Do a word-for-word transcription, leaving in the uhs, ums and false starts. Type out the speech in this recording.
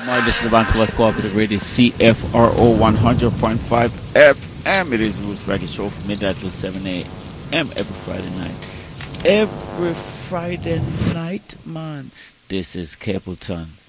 My this is the Vancouver Cooperative Radio, C F R O one hundred point five F M. It is Roots Reggae Show from midnight till seven a m every Friday night. Every Friday night, man. This is Capleton.